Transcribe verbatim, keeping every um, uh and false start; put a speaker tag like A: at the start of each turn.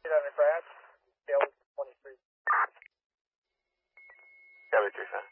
A: Get on the crash. Scale twenty-three.
B: Copy, three five.